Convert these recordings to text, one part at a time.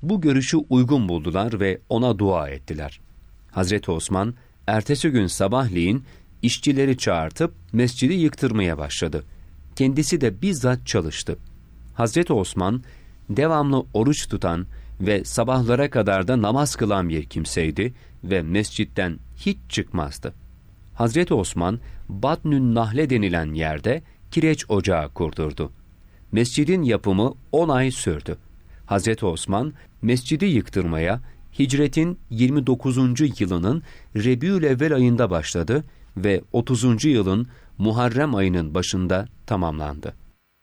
bu görüşü uygun buldular ve ona dua ettiler. Hazreti Osman, ertesi gün sabahleyin işçileri çağırtıp mescidi yıktırmaya başladı. Kendisi de bizzat çalıştı. Hazreti Osman, devamlı oruç tutan ve sabahlara kadar da namaz kılan bir kimseydi ve mescitten hiç çıkmazdı. Hazreti Osman, Batnün Nahle denilen yerde kireç ocağı kurdurdu. Mescidin yapımı 10 ay sürdü. Hazreti Osman, mescidi yıktırmaya Hicret'in 29. yılının Rebiülevvel ayında başladı ve 30. yılın Muharrem ayının başında tamamlandı.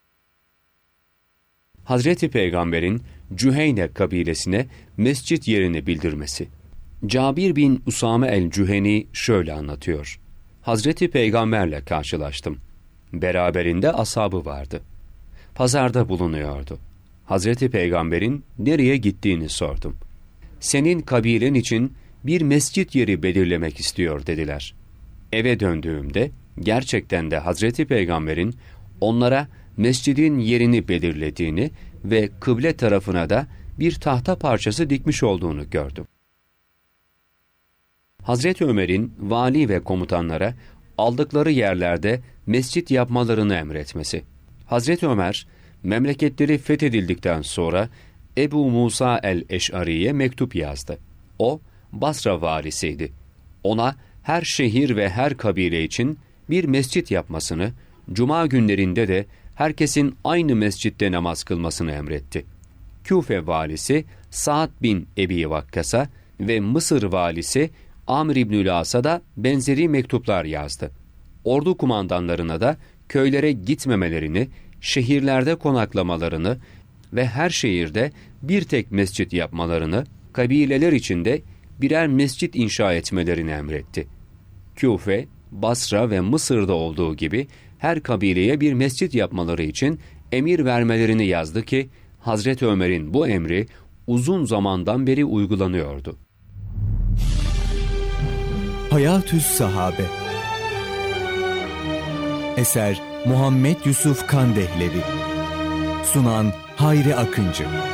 Hazreti Peygamber'in Cüheyne kabilesine mescit yerini bildirmesi. Cabir bin Usame el-Cüheni şöyle anlatıyor. Hazreti Peygamberle karşılaştım. Beraberinde ashabı vardı. Pazarda bulunuyordu. Hazreti Peygamber'in nereye gittiğini sordum. Senin kabilen için bir mescit yeri belirlemek istiyor dediler. Eve döndüğümde gerçekten de Hazreti Peygamber'in onlara mescidin yerini belirlediğini ve kıble tarafına da bir tahta parçası dikmiş olduğunu gördüm. Hazreti Ömer'in vali ve komutanlara aldıkları yerlerde mescit yapmalarını emretmesi. Hazreti Ömer, memleketleri fethedildikten sonra Ebu Musa el-Eş'ari'ye mektup yazdı. O, Basra valisiydi. Ona her şehir ve her kabile için bir mescit yapmasını, cuma günlerinde de herkesin aynı mescitte namaz kılmasını emretti. Küfe valisi Sa'd bin Ebi Vakkas'a ve Mısır valisi Amr İbnül As'a da benzeri mektuplar yazdı. Ordu kumandanlarına da köylere gitmemelerini, şehirlerde konaklamalarını ve her şehirde bir tek mescit yapmalarını, kabileler içinde birer mescit inşa etmelerini emretti. Küfe, Basra ve Mısır'da olduğu gibi her kabileye bir mescit yapmaları için emir vermelerini yazdı ki, Hazreti Ömer'in bu emri uzun zamandan beri uygulanıyordu. Hayatü's Sahabe. Eser Muhammed Yusuf Kandehlevi. Sunan Hayri Akıncı.